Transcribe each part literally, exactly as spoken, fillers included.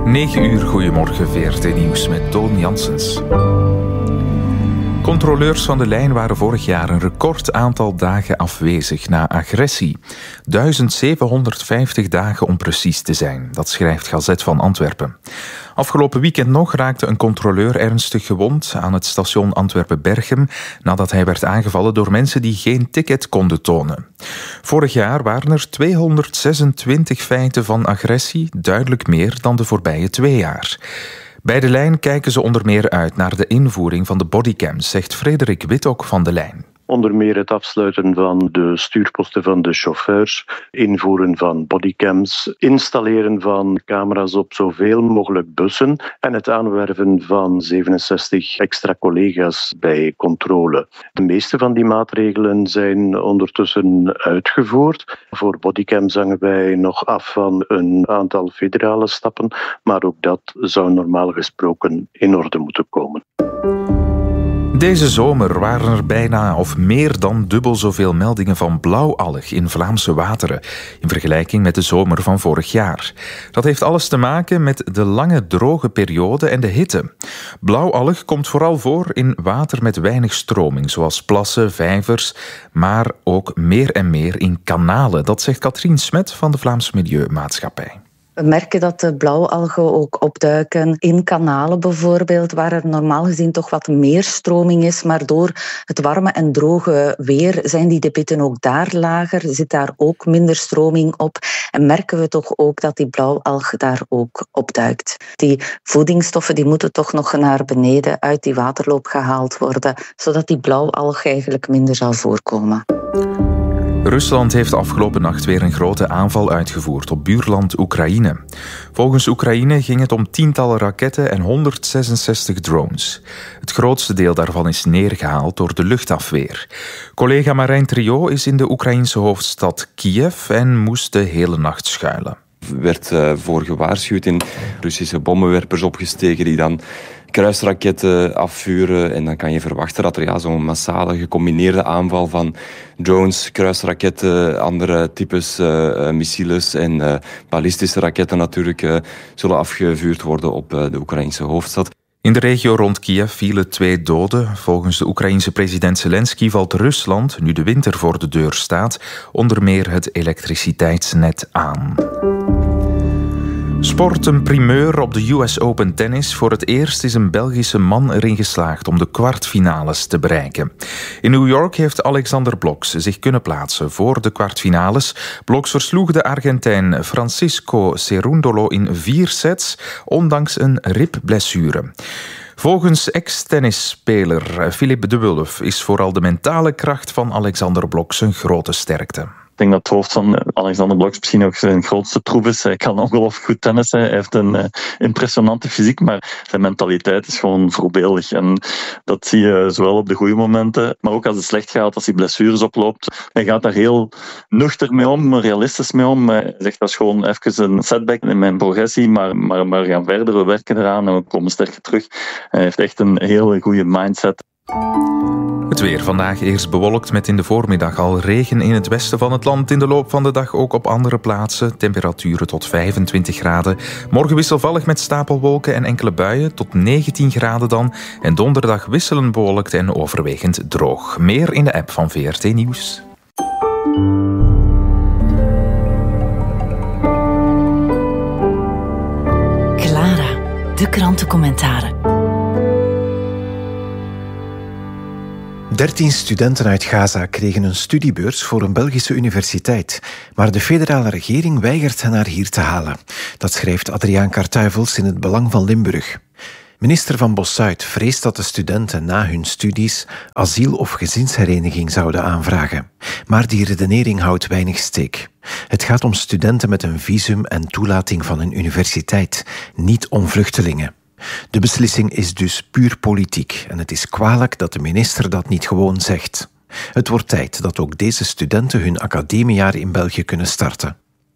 negen uur, goedemorgen, V R T Nieuws met Toon Janssens. Controleurs van de lijn waren vorig jaar een record aantal dagen afwezig na agressie. duizend zevenhonderdvijftig dagen om precies te zijn, dat schrijft Gazet van Antwerpen. Afgelopen weekend nog raakte een controleur ernstig gewond aan het station Antwerpen-Berchem nadat hij werd aangevallen door mensen die geen ticket konden tonen. Vorig jaar waren er tweehonderdzesentwintig feiten van agressie, duidelijk meer dan de voorbije twee jaar. Bij de lijn kijken ze onder meer uit naar de invoering van de bodycams, zegt Frederik Witok van de lijn. Onder meer het afsluiten van de stuurposten van de chauffeurs, invoeren van bodycams, installeren van camera's op zoveel mogelijk bussen en het aanwerven van zevenenzestig extra collega's bij controle. De meeste van die maatregelen zijn ondertussen uitgevoerd. Voor bodycams hangen wij nog af van een aantal federale stappen, maar ook dat zou normaal gesproken in orde moeten komen. Deze zomer waren er bijna of meer dan dubbel zoveel meldingen van blauwalg in Vlaamse wateren, in vergelijking met de zomer van vorig jaar. Dat heeft alles te maken met de lange droge periode en de hitte. Blauwalg komt vooral voor in water met weinig stroming, zoals plassen, vijvers, maar ook meer en meer in kanalen. Dat zegt Katrien Smet van de Vlaamse Milieumaatschappij. We merken dat de blauwalgen ook opduiken in kanalen bijvoorbeeld, waar er normaal gezien toch wat meer stroming is, maar door het warme en droge weer zijn die debitten ook daar lager, zit daar ook minder stroming op en merken we toch ook dat die blauwalg daar ook opduikt. Die voedingsstoffen die moeten toch nog naar beneden uit die waterloop gehaald worden, zodat die blauwalg eigenlijk minder zal voorkomen. Rusland heeft afgelopen nacht weer een grote aanval uitgevoerd op buurland Oekraïne. Volgens Oekraïne ging het om tientallen raketten en honderdzesenzestig drones. Het grootste deel daarvan is neergehaald door de luchtafweer. Collega Marijn Trio is in de Oekraïnse hoofdstad Kiev en moest de hele nacht schuilen. Er werd uh, voor gewaarschuwd in Russische bommenwerpers opgestegen die dan kruisraketten afvuren. En dan kan je verwachten dat er ja, zo'n massale gecombineerde aanval van drones, kruisraketten, andere types uh, missiles en uh, ballistische raketten natuurlijk uh, zullen afgevuurd worden op uh, de Oekraïnse hoofdstad. In de regio rond Kiev vielen twee doden. Volgens de Oekraïense president Zelensky valt Rusland, nu de winter voor de deur staat, onder meer het elektriciteitsnet aan. Sport, een primeur op de U S Open tennis. Voor het eerst is een Belgische man erin geslaagd om de kwartfinales te bereiken. In New York heeft Alexander Bloks zich kunnen plaatsen voor de kwartfinales. Bloks versloeg de Argentijn Francisco Cerúndolo in vier sets, ondanks een ribblessure. Volgens ex-tennisspeler Philippe de Wulf is vooral de mentale kracht van Alexander Bloks een grote sterkte. Ik denk dat het hoofd van Alexander Bloks misschien ook zijn grootste troef is. Hij kan ongelooflijk goed tennissen. Hij heeft een uh, impressionante fysiek, maar zijn mentaliteit is gewoon voorbeeldig. En dat zie je zowel op de goede momenten, maar ook als het slecht gaat, als hij blessures oploopt. Hij gaat daar heel nuchter mee om, realistisch mee om. Hij zegt dat is gewoon even een setback in mijn progressie, maar, maar, maar we gaan verder, we werken eraan en we komen sterker terug. Hij heeft echt een hele goede mindset. Het weer vandaag eerst bewolkt met in de voormiddag al regen in het westen van het land. In de loop van de dag ook op andere plaatsen. Temperaturen tot vijfentwintig graden. Morgen wisselvallig met stapelwolken en enkele buien tot negentien graden dan. En donderdag wisselend bewolkt en overwegend droog. Meer in de app van V R T Nieuws. Clara, de krantencommentaren. dertien studenten uit Gaza kregen een studiebeurs voor een Belgische universiteit. Maar de federale regering weigert hen naar hier te halen. Dat schrijft Adriaan Kartuivels in het Belang van Limburg. Minister Van Bossuit vreest dat de studenten na hun studies asiel of gezinshereniging zouden aanvragen. Maar die redenering houdt weinig steek. Het gaat om studenten met een visum en toelating van een universiteit, niet om vluchtelingen. De beslissing is dus puur politiek en het is kwalijk dat de minister dat niet gewoon zegt. Het wordt tijd dat ook deze studenten hun academiejaar in België kunnen starten.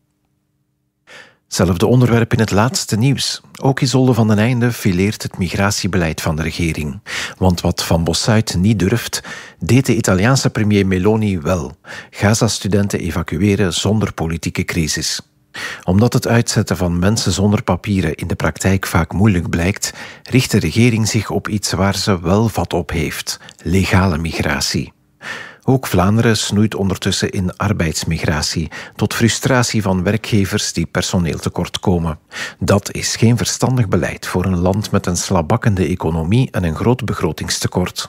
Zelfde onderwerp in het laatste nieuws. Ook Isolde van den Einde fileert het migratiebeleid van de regering. Want wat Van Bossuit niet durft, deed de Italiaanse premier Meloni wel. Gaza-studenten evacueren zonder politieke crisis. Omdat het uitzetten van mensen zonder papieren in de praktijk vaak moeilijk blijkt, richt de regering zich op iets waar ze wel vat op heeft: legale migratie. Ook Vlaanderen snoeit ondertussen in arbeidsmigratie, tot frustratie van werkgevers die personeel tekort komen. Dat is geen verstandig beleid voor een land met een slabakkende economie en een groot begrotingstekort.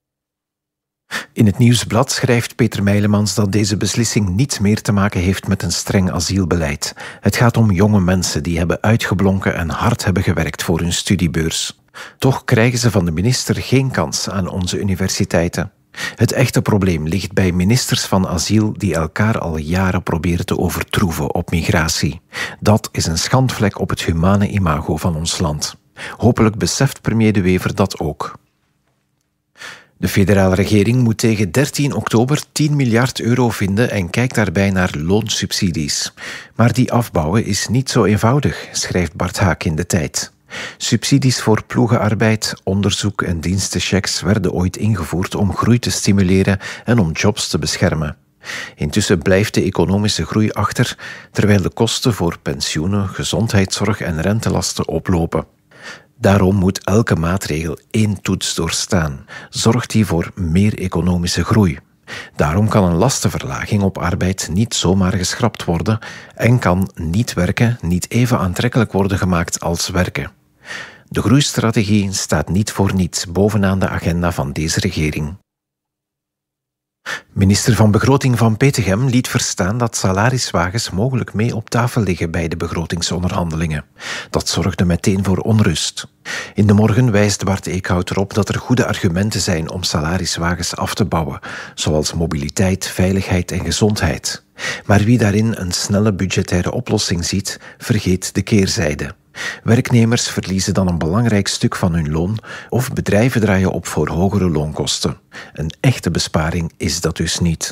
In het Nieuwsblad schrijft Peter Meilemans dat deze beslissing niets meer te maken heeft met een streng asielbeleid. Het gaat om jonge mensen die hebben uitgeblonken en hard hebben gewerkt voor hun studiebeurs. Toch krijgen ze van de minister geen kans aan onze universiteiten. Het echte probleem ligt bij ministers van asiel die elkaar al jaren proberen te overtroeven op migratie. Dat is een schandvlek op het humane imago van ons land. Hopelijk beseft premier De Wever dat ook. De federale regering moet tegen dertien oktober tien miljard euro vinden en kijkt daarbij naar loonsubsidies. Maar die afbouwen is niet zo eenvoudig, schrijft Bart Haak in De Tijd. Subsidies voor ploegenarbeid, onderzoek en dienstenchecks werden ooit ingevoerd om groei te stimuleren en om jobs te beschermen. Intussen blijft de economische groei achter, terwijl de kosten voor pensioenen, gezondheidszorg en rentelasten oplopen. Daarom moet elke maatregel één toets doorstaan. Zorgt die voor meer economische groei. Daarom kan een lastenverlaging op arbeid niet zomaar geschrapt worden en kan niet werken niet even aantrekkelijk worden gemaakt als werken. De groeistrategie staat niet voor niets bovenaan de agenda van deze regering. Minister van Begroting Van Petegem liet verstaan dat salariswagens mogelijk mee op tafel liggen bij de begrotingsonderhandelingen. Dat zorgde meteen voor onrust. In de morgen wijst Bart Eekhout erop dat er goede argumenten zijn om salariswagens af te bouwen, zoals mobiliteit, veiligheid en gezondheid. Maar wie daarin een snelle budgettaire oplossing ziet, vergeet de keerzijde. Werknemers verliezen dan een belangrijk stuk van hun loon of bedrijven draaien op voor hogere loonkosten. Een echte besparing is dat dus niet.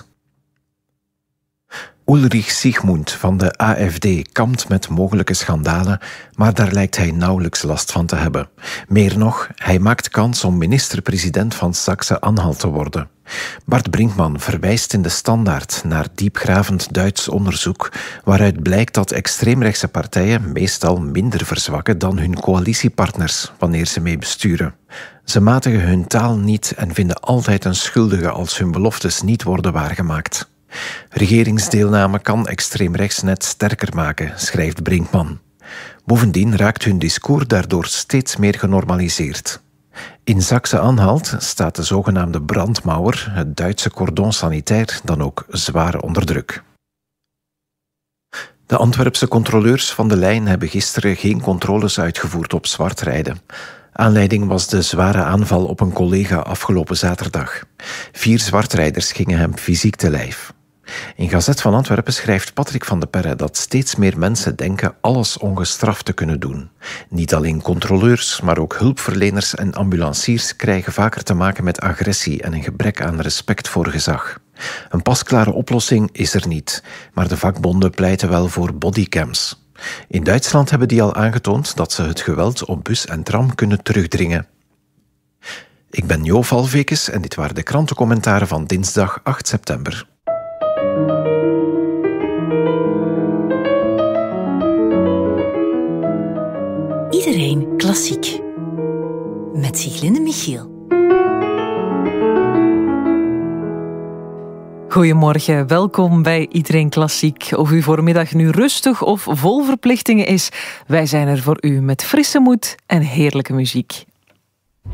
Ulrich Sigmund van de A F D kampt met mogelijke schandalen, maar daar lijkt hij nauwelijks last van te hebben. Meer nog, hij maakt kans om minister-president van Saxe-Anhalt te worden. Bart Brinkman verwijst in de Standaard naar diepgravend Duits onderzoek waaruit blijkt dat extreemrechtse partijen meestal minder verzwakken dan hun coalitiepartners wanneer ze mee besturen. Ze matigen hun taal niet en vinden altijd een schuldige als hun beloftes niet worden waargemaakt. Regeringsdeelname kan extreemrechts net sterker maken, schrijft Brinkman. Bovendien raakt hun discours daardoor steeds meer genormaliseerd. In Saxe-Anhalt staat de zogenaamde brandmauer, het Duitse cordon sanitair, dan ook zwaar onder druk. De Antwerpse controleurs van de lijn hebben gisteren geen controles uitgevoerd op zwartrijden. Aanleiding was de zware aanval op een collega afgelopen zaterdag. Vier zwartrijders gingen hem fysiek te lijf. In Gazet van Antwerpen schrijft Patrick van de Perre dat steeds meer mensen denken alles ongestraft te kunnen doen. Niet alleen controleurs, maar ook hulpverleners en ambulanciers krijgen vaker te maken met agressie en een gebrek aan respect voor gezag. Een pasklare oplossing is er niet, maar de vakbonden pleiten wel voor bodycams. In Duitsland hebben die al aangetoond dat ze het geweld op bus en tram kunnen terugdringen. Ik ben Jo Valvekes en dit waren de krantencommentaren van dinsdag acht september. Iedereen klassiek. Met Sieglinde Michiel. Goedemorgen, welkom bij Iedereen Klassiek. Of uw voormiddag nu rustig of vol verplichtingen is, wij zijn er voor u met frisse moed en heerlijke muziek.